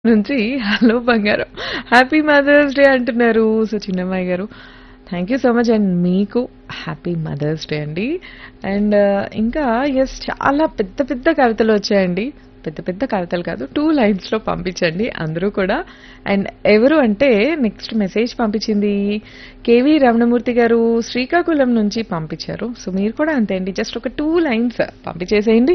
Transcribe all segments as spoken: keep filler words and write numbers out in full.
నుంచి హలో బంగారం happy mother's day అంటున్నారు. సో చిన్నమ్మాయి గారు thank you so much and మీకు హ్యాపీ మదర్స్ డే అండి. అండ్ ఇంకా ఎస్ చాలా పెద్ద పెద్ద కవితలు వచ్చాయండి. పెద్ద పెద్ద కవితలు కాదు, టూ లైన్స్ లో పంపించండి అందరూ కూడా. అండ్ ఎవరు అంటే నెక్స్ట్ మెసేజ్ పంపించింది కేవీ రమణమూర్తి గారు శ్రీకాకుళం నుంచి పంపించారు. సో మీరు కూడా అంతే అండి, జస్ట్ ఒక టూ లైన్స్ పంపించేసేయండి.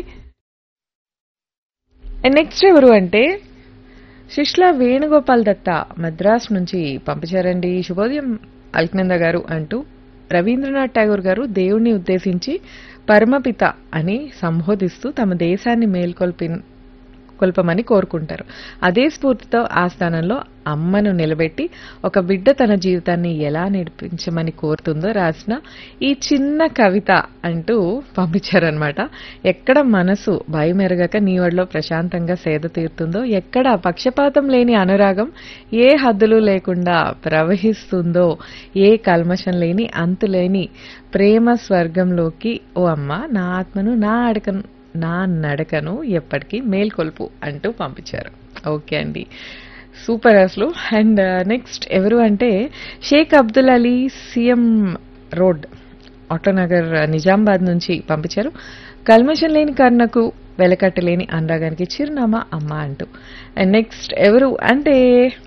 అండ్ నెక్స్ట్ ఎవరు అంటే శిష్ల వేణుగోపాల్ దత్త మద్రాస్ నుంచి పంపించారండి. శుభోదయం అల్క్నంద గారు అంటూ రవీంద్రనాథ్ ఠాగూర్ గారు దేవుణ్ణి ఉద్దేశించి పరమపిత అని సంబోధిస్తూ తమ దేశాన్ని మేల్కొల్పి కొల్పమని కోరుకుంటారు. అదే స్ఫూర్తితో ఆ స్థానంలో అమ్మను నిలబెట్టి ఒక బిడ్డ తన జీవితాన్ని ఎలా నడిపించమని కోరుతుందో రాసిన ఈ చిన్న కవిత అంటూ పంపించారనమాట. ఎక్కడ మనసు భయమెరగక నీ ఒడిలో ప్రశాంతంగా సేద తీరుతుందో, ఎక్కడ పక్షపాతం లేని అనురాగం ఏ హద్దులు లేకుండా ప్రవహిస్తుందో, ఏ కల్మషం లేని అంతులేని ప్రేమ స్వర్గంలోకి ఓ అమ్మ నా ఆత్మను నా అడకను నా నడకను ఎప్పటికీ మేల్కొల్పు అంటూ పంపించారు. ఓకే అండి, సూపర్ అసలు. అండ్ నెక్స్ట్ ఎవరు అంటే షేక్ అబ్దుల్ అలీ సీఎం రోడ్ ఆటోనగర్ నిజామాబాద్ నుంచి పంపించారు. కల్మషం లేని కర్ణకు వెలకట్టలేని అనురాగానికి చిరునామా అమ్మ అంటూ. అండ్ నెక్స్ట్ ఎవరు అంటే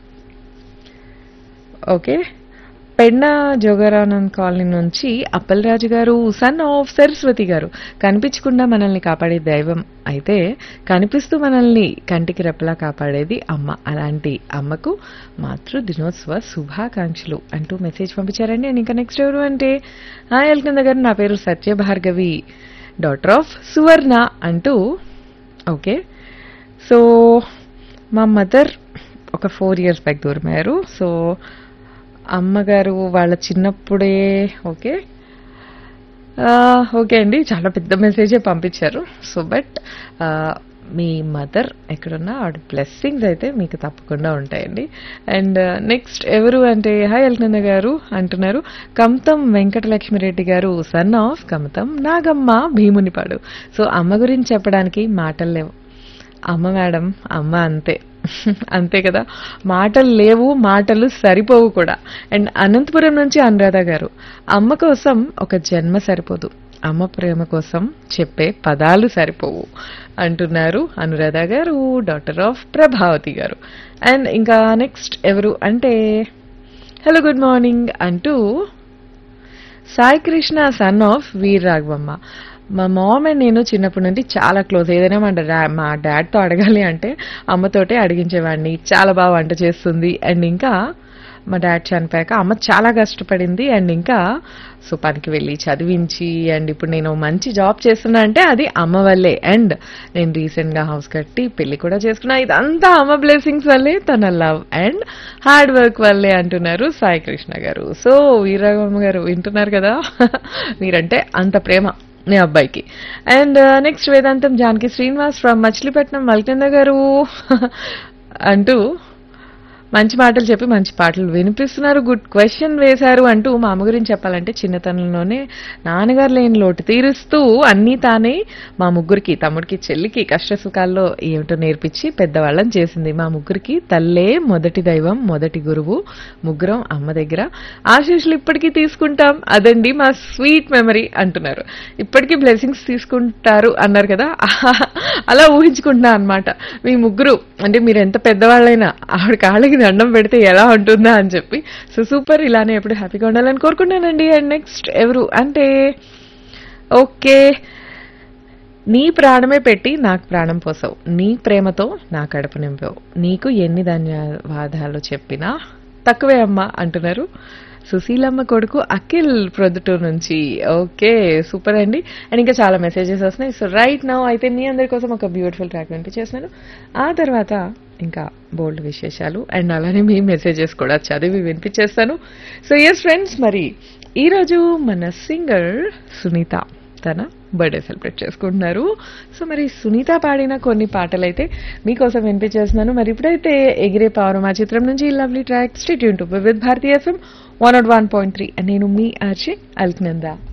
ఓకే పెన్నా జోగారానంద్ కాలనీ నుంచి అప్పలరాజు గారు సన్ ఆఫ్ సరస్వతి గారు కనిపించకుండా మనల్ని కాపాడే దైవం అయితే కనిపిస్తూ మనల్ని కంటికి రెప్పలా కాపాడేది అమ్మ. అలాంటి అమ్మకు మాతృ దినోత్సవ శుభాకాంక్షలు అంటూ మెసేజ్ పంపించారండి. అండ్ ఇంకా నెక్స్ట్ ఎవరు అంటే హాయ్ అల్కంద గారు, నా పేరు సత్య భార్గవి డాటర్ ఆఫ్ సువర్ణ అంటూ. ఓకే, సో మా మదర్ ఒక ఫోర్ ఇయర్స్ బ్యాక్ దూరమయ్యారు. సో అమ్మగారు వాళ్ళ చిన్నప్పుడే ఓకే ఓకే అండి, చాలా పెద్ద మెసేజే పంపించారు. సో బట్ మీ మదర్ ఎక్కడున్నా ఆవిడ బ్లెస్సింగ్స్ అయితే మీకు తప్పకుండా ఉంటాయండి. అండ్ నెక్స్ట్ ఎవరు అంటే హాయ్ అల్నంద గారు అంటున్నారు కమతం వెంకటలక్ష్మిరెడ్డి గారు son of Kamatham Nagamma Bheemunipadu. So అమ్మ గురించి చెప్పడానికి మాటలు లేవు. అమ్మ మేడం అమ్మ అంతే అంతే కదా, మాటలు లేవు, మాటలు సరిపోవు కూడా. అండ్ అనంతపురం నుంచి అనురాధ గారు అమ్మ కోసం ఒక జన్మ సరిపోదు, అమ్మ ప్రేమ కోసం చెప్పే పదాలు సరిపోవు అంటున్నారు అనురాధ గారు డాటర్ ఆఫ్ ప్రభావతి గారు. అండ్ ఇంకా నెక్స్ట్ ఎవరు అంటే హలో గుడ్ మార్నింగ్ అంటూ సాయి కృష్ణ సన్ ఆఫ్ వీర్ రాఘవమ్మ. మా మామ్ అండ్ నేను చిన్నప్పటి నుండి చాలా క్లోజ్. ఏదైనా మా డా మా డాడ్తో అడగాలి అంటే అమ్మతోటే అడిగించేవాడిని. చాలా బాగా వంట చేస్తుంది. అండ్ ఇంకా మా డాడ్ చనిపోయాక అమ్మ చాలా కష్టపడింది. అండ్ ఇంకా సో పనికి వెళ్ళి చదివించి అండ్ ఇప్పుడు నేను మంచి జాబ్ చేస్తున్నా అంటే అది అమ్మ వల్లే. అండ్ నేను రీసెంట్గా హౌస్ కట్టి పెళ్లి కూడా చేసుకున్నా. ఇదంతా అమ్మ బ్లెస్సింగ్స్ వల్లే, తన లవ్ అండ్ హార్డ్ వర్క్ వల్లే అంటున్నారు సాయి కృష్ణ గారు. సో వీరరాఘవమ్మ గారు వింటున్నారు కదా, మీరంటే అంత ప్రేమ మీ అబ్బాయికి. And next Vedantam Janaki Srinivas from Machilipatnam మల్కంద గారు అంటూ మంచి మాటలు చెప్పి మంచి పాటలు వినిపిస్తున్నారు, గుడ్ క్వశ్చన్ వేశారు అంటూ మా అమ్మ గురించి చెప్పాలంటే చిన్నతనంలోనే నాన్నగారు లేని లోటు తీరుస్తూ అన్నీ తానే మా ముగ్గురికి తమ్ముడికి చెల్లికి కష్ట సుఖాల్లో ఏమిటో నేర్పించి పెద్దవాళ్ళని చేసింది. మా ముగ్గురికి తల్లే మొదటి దైవం, మొదటి గురువు. ముగ్గురం అమ్మ దగ్గర ఆశీస్సులు ఇప్పటికీ తీసుకుంటాం, అదండి మా స్వీట్ మెమరీ అంటున్నారు. ఇప్పటికీ బ్లెస్సింగ్స్ తీసుకుంటారు అన్నారు కదా, అలా ఊహించుకుంటున్నా అనమాట. మీ ముగ్గురు అంటే మీరు ఎంత పెద్దవాళ్ళైనా ఆవిడ కాళ్ళకి దండం పెడితే ఎలా ఉంటుందా అని చెప్పి. సో సూపర్, ఇలానే ఎప్పుడు హ్యాపీగా ఉండాలని కోరుకుంటానండి. అండ్ నెక్స్ట్ ఎవరు అంటే ఓకే నీ ప్రాణమే పెట్టి నాకు ప్రాణం పోసావు, నీ ప్రేమతో నా కడుపు నింపావు, నీకు ఎన్ని ధన్యవాదాలు చెప్పినా తక్కువే అమ్మ అంటున్నారు సుశీలమ్మ కొడుకు అఖిల్ ప్రొద్దుటూరు నుంచి. ఓకే సూపర్ అండి. అండ్ ఇంకా చాలా మెసేజెస్ వస్తున్నాయి. సో రైట్ నౌ అయితే మీ అందరి కోసం ఒక బ్యూటిఫుల్ ట్రాక్ వినిపించేస్తున్నాను. ఆ తర్వాత ఇంకా బోల్డ్ విశేషాలు అండ్ అలానే మీ మెసేజెస్ కూడా చదివి వినిపించేస్తాను. సో ఎస్ ఫ్రెండ్స్, మరి ఈరోజు మన సింగర్ సునీత తన బర్త్డే సెలబ్రేట్ చేసుకుంటున్నారు. సో మరి సునీత పాడిన కొన్ని పాటలు అయితే మీకోసం వినిపించేస్తున్నాను. మరి ఇప్పుడైతే ఎగిరే పౌరమా చిత్రం నుంచి lovely track stay tune to with Bharati FM one not one point three. నేను మీ ఆర్జే అల్క్నంద.